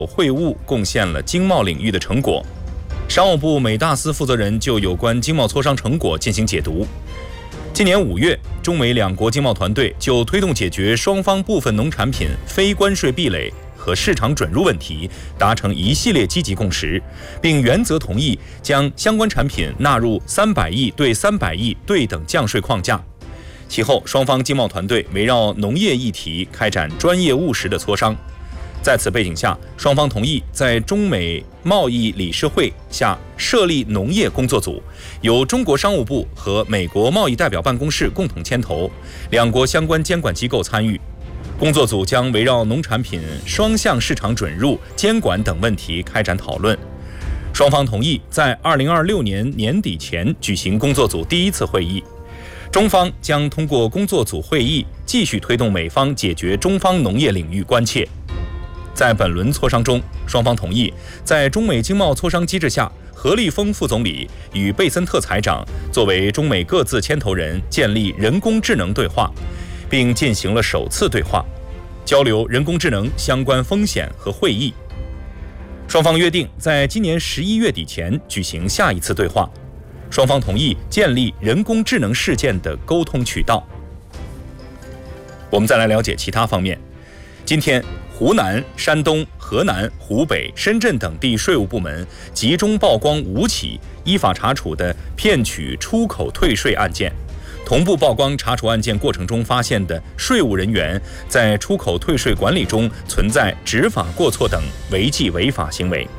会晤贡献了经贸领域的成果。商务部美大司负责人就有关经贸磋商成果进行解读。今年5月，中美两国经贸团队就推动解决双方部分农产品非关税壁垒和市场准入问题达成一系列积极共识，并原则同意将相关产品纳入300亿对300亿对等降税框架。其后，双方经贸团队围绕农业议题开展专业务实的磋商。在此背景下，双方同意在中美贸易理事会下设立农业工作组，由中国商务部和美国贸易代表办公室共同牵头，两国相关监管机构参与。工作组将围绕农产品双向市场准入、监管等问题开展讨论。双方同意在2026年年底前举行工作组第1次会议。中方将通过工作组会议继续推动美方解决中方农业领域关切。在本轮磋商中，双方同意在中美经贸磋商机制下，何立峰副总理与贝森特财长作为中美各自牵头人建立人工智能对话，并进行了首次对话，交流人工智能相关风险和会议。双方约定在今年11月底前举行下一次对话。双方同意建立人工智能事件的沟通渠道。我们再来了解其他方面。今天，湖南、山东、河南、湖北、深圳等地税务部门集中曝光5起依法查处的骗取出口退税案件，同步曝光查处案件过程中发现的税务人员在出口退税管理中存在执法过错等违纪违法行为。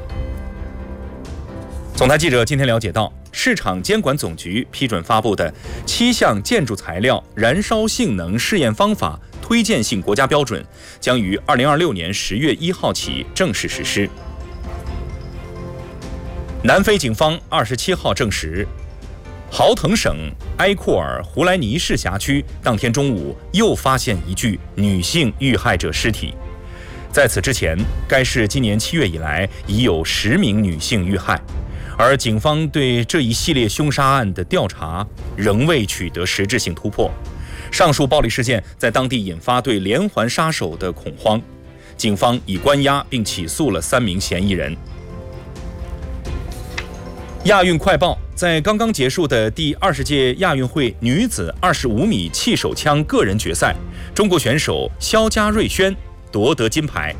总台记者今天了解到，市场监管总局批准发布的7项建筑材料燃烧性能试验方法推荐性国家标准将于2026年10月1号起正式实施。南非警方27号证实，豪腾省埃库尔胡莱尼市辖区当天中午又发现一具女性遇害者尸体。在此之前，该市今年7月以来已有10名女性遇害，而警方对这一系列凶杀案的调查仍未取得实质性突破。上述暴力事件在当地引发对连环杀手的恐慌，警方已关押并起诉了3名嫌疑人。亚运快报，在刚刚结束的第20届亚运会女子25米气手枪个人决赛，中国选手肖家瑞轩夺得金牌。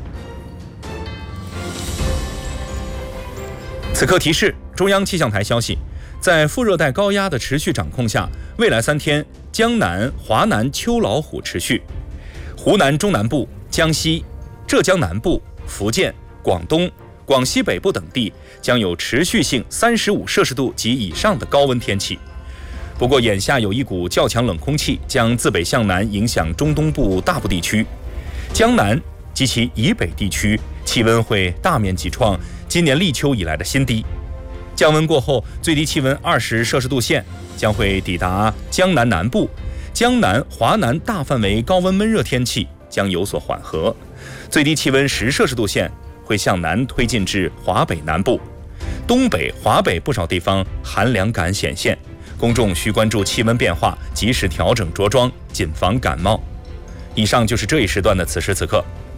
此刻提示，中央气象台消息，在副热带高压的持续掌控下，未来3天江南、华南秋老虎持续，湖南中南部、江西、浙江南部、福建、广东、广西北部等地将有持续性35摄氏度及以上的高温天气。不过，眼下有一股较强冷空气将自北向南影响中东部大部地区，江南及其以北地区气温会大面积创今年立秋以来的新低。降温过后，最低气温20摄氏度线将会抵达江南南部，江南、华南大范围高温闷热天气将有所缓和，最低气温10摄氏度线会向南推进至华北南部，东北、华北不少地方寒凉感显现，公众需关注气温变化，及时调整着装，谨防感冒。以上就是这一时段的此时此刻，